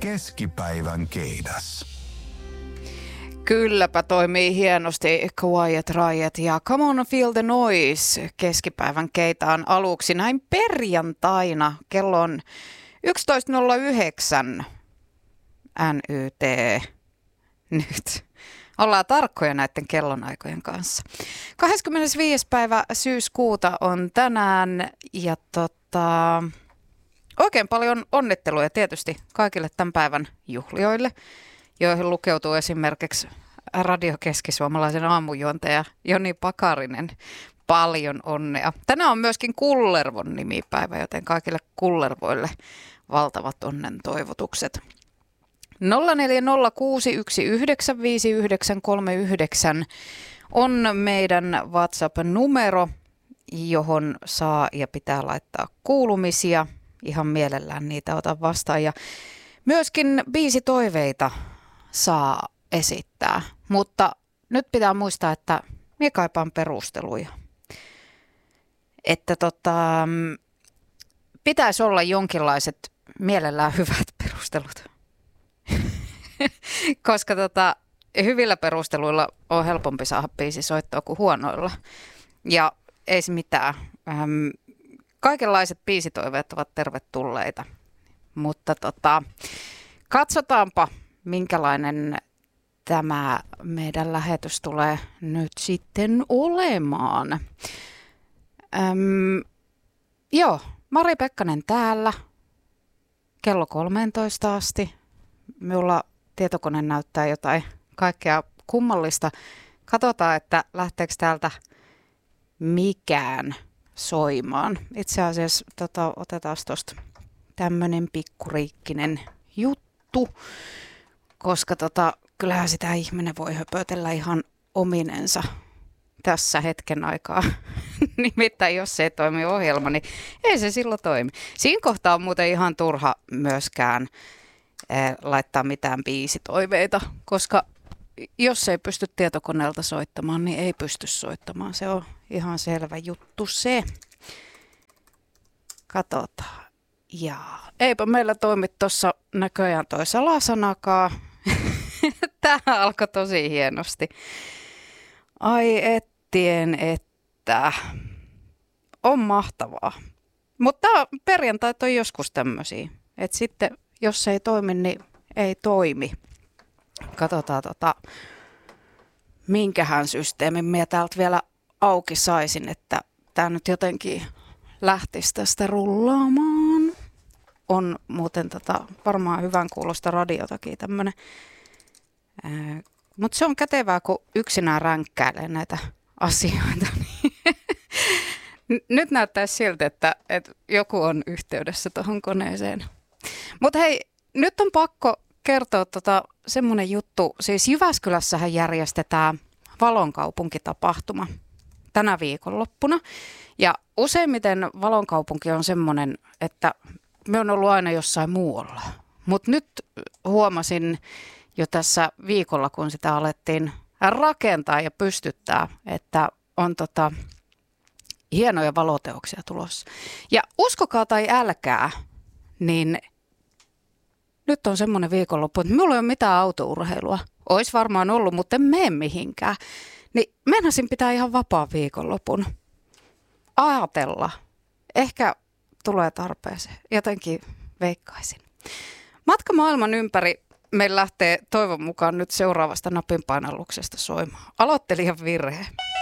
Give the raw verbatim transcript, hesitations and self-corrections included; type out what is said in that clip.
Keskipäivän keidas. Kylläpä toimii hienosti Quiet Riot ja Come on Feel the Noise keskipäivän keitaan aluksi näin perjantaina. Kello on yksitoista nolla yhdeksän N Y T nyt. Ollaan tarkkoja näiden kellonaikojen kanssa. kahdeskymmenesviides päivä syyskuuta on tänään ja tota, oikein paljon onnitteluja tietysti kaikille tämän päivän juhlioille, joihin lukeutuu esimerkiksi Radio Keski-Suomalaisen aamujuontaja Joni Pakarinen. Paljon onnea. Tänään on myöskin Kullervon nimipäivä, joten kaikille Kullervoille valtavat onnen toivotukset. nolla neljä nolla kuusi yksi yhdeksän viisi yhdeksän kolme yhdeksän on meidän WhatsApp-numero, johon saa ja pitää laittaa kuulumisia. Ihan mielellään niitä otan vastaan. Ja myöskin biisitoiveita saa esittää, mutta nyt pitää muistaa, että minä kaipaan perusteluja. Että tota, pitäisi olla jonkinlaiset mielellään hyvät perustelut. Koska tota, hyvillä perusteluilla on helpompi saada biisi soittaa kuin huonoilla. Ja ei se mitään. Ähm, kaikenlaiset biisitoiveet ovat tervetulleita. Mutta tota, katsotaanpa, minkälainen tämä meidän lähetys tulee nyt sitten olemaan. Öm, joo, Mari Pekkanen täällä kello kolmeentoista asti. Minulla tietokone näyttää jotain kaikkea kummallista. Katsotaan, että lähteekö täältä mikään soimaan. Itse asiassa tota, otetaan tuosta tämmöinen pikkuriikkinen juttu, koska tota, kyllähän sitä ihminen voi höpötellä ihan ominensa tässä hetken aikaa. Nimittäin jos se ei toimi ohjelma, niin ei se silloin toimi. Siinä kohtaa on muuten ihan turha myöskään eh, laittaa mitään biisitoiveita, koska jos ei pysty tietokoneelta soittamaan, niin ei pysty soittamaan. Se on ihan selvä juttu se. Katsotaan. Ja eipä meillä toimi tuossa näköjään toi salasanakaan. Tämä alkoi tosi hienosti. Ai ettien, että on mahtavaa. Mutta perjantait on joskus tämmöisiä. Että sitten jos ei toimi, niin ei toimi. Katsotaan tota, minkähän systeemin minä täältä vielä auki saisin, että tämä nyt jotenkin lähtisi tästä rullaamaan. On muuten tota, varmaan hyvän kuulosta radiotakin tämmöinen. Mutta se on kätevää, kun yksinään ränkkäilee näitä asioita. Nyt näyttäisi siltä, että, että joku on yhteydessä tuohon koneeseen. Mutta hei, nyt on pakko kertoa tota, semmoinen juttu. Siis Jyväskylässähän järjestetään Valonkaupunki-tapahtuma tänä viikonloppuna. Ja useimmiten Valonkaupunki on semmoinen, että me on ollut aina jossain muualla. Mutta nyt huomasin jo tässä viikolla, kun sitä alettiin rakentaa ja pystyttää, että on tota, hienoja valoteoksia tulossa. Ja uskokaa tai älkää, niin nyt on semmoinen viikonloppu, että minulla ei ole mitään autourheilua. Olisi varmaan ollut, mutta en mene mihinkään. Niin meinasin pitää ihan vapaa viikonlopun. Ajatella. Ehkä tulee tarpeeseen. Jotenkin veikkaisin. Matka maailman ympäri meillä lähtee toivon mukaan nyt seuraavasta napinpainalluksesta soimaan. Aloittelijan virhe.